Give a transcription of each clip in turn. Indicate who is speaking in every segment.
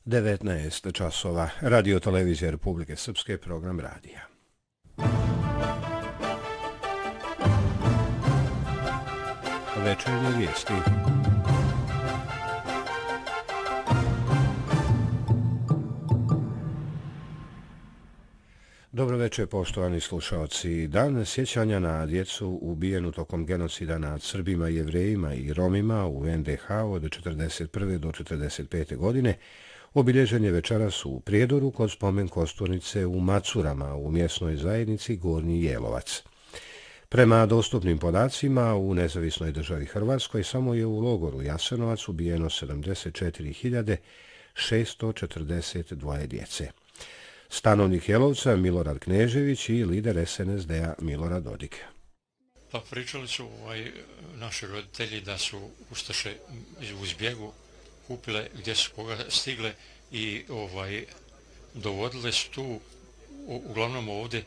Speaker 1: 19 časova. Radio Televizija Republike Srpske, program radija. Večernje vijesti. Dobro večer, poštovani slušaoci. Dan sjećanja na djecu ubijenu tokom genocida nad Srbima, Jevrejima i Romima u NDH od 1941. do 1945. godine obilježen je večeras u Prijedoru kod spomen kosturnice u Macurama u mjesnoj zajednici Gornji Jelovac. Prema dostupnim podacima, u nezavisnoj državi Hrvatskoj samo je u logoru Jasenovac ubijeno 74.642 djece. Stanovnik Jelovca Milorad Knežević i lider SNSD-a Milorad Dodik.
Speaker 2: Pa pričali su naši roditelji da su ustaše u zbjegu kupile gdje su koga stigle i dovodile su tu, uglavnom ovdje,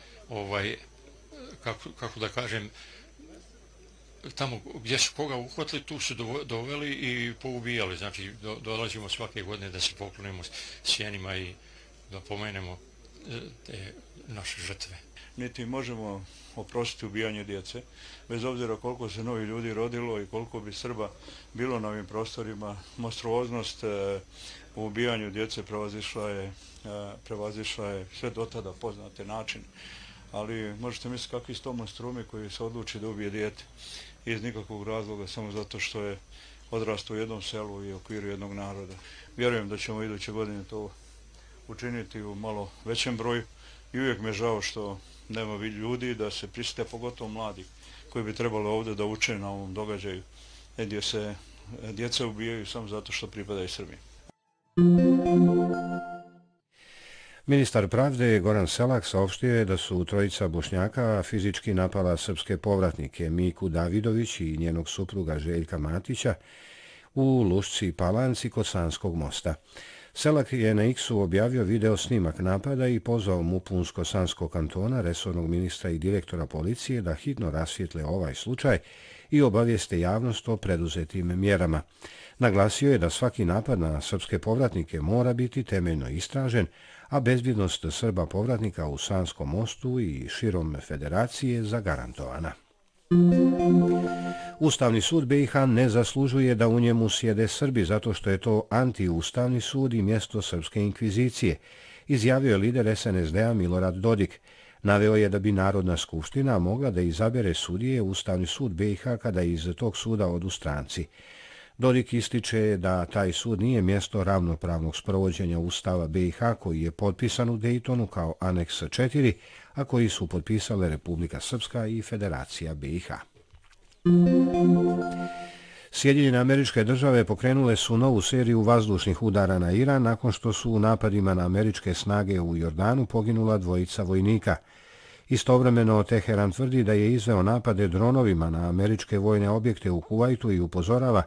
Speaker 2: kako da kažem, tamo gdje su koga uhvatili, tu su doveli i poubijali. Znači, dolazimo svake godine da se poklonimo sjenima i da pomenemo te naše žrtve.
Speaker 3: Niti možemo oprostiti ubijanje djece, bez obzira koliko se novi ljudi rodilo i koliko bi Srba bilo na ovim prostorima. Monstruoznost u ubijanju djece prevazišla je sve do tada poznate načine. Ali možete misliti kakvi su to monstrumi koji se odluči da ubije dijete iz nikakvog razloga, samo zato što je odrastao u jednom selu i okviru jednog naroda. Vjerujem da ćemo iduće godine to učiniti u malo većem broju i uvijek me žao što nema ljudi da se prisjete, pogotovo mladi koji bi trebalo ovdje da uče na ovom događaju gdje se djeca ubijaju samo zato što pripadaju Srbiji.
Speaker 1: Ministar pravde Goran Selak saopštio je da su trojica Bošnjaka fizički napala srpske povratnike Miku Davidović i njenog supruga Željka Matića u Lušci i Palanci kod Sanskog mosta. Selak je na X-u objavio video snimak napada i pozvao Mupunsko-Sanskog kantona, resornog ministra i direktora policije da hitno rasvijetle ovaj slučaj i obavijeste javnost o preduzetim mjerama. Naglasio je da svaki napad na srpske povratnike mora biti temeljno istražen, a bezbjednost Srba povratnika u Sanskom mostu i širom federacije zagarantovana. Ustavni sud BiH ne zaslužuje da u njemu sjede Srbi zato što je to antiustavni sud i mjesto srpske inkvizicije, izjavio je lider SNSD-a Milorad Dodik. Naveo je da bi Narodna skupština mogla da izabere sudije Ustavni sud BiH kada iz tog suda odu stranci. Dodik ističe da taj sud nije mjesto ravnopravnog sprovođenja Ustava BiH koji je potpisan u Dejtonu kao aneks 4, a koji su potpisale Republika Srpska i Federacija BiH. Sjedinjene Američke Države pokrenule su novu seriju vazdušnih udara na Iran nakon što su u napadima na američke snage u Jordanu poginula dvojica vojnika. Istovremeno Teheran tvrdi da je izveo napade dronovima na američke vojne objekte u Kuvajtu i upozorava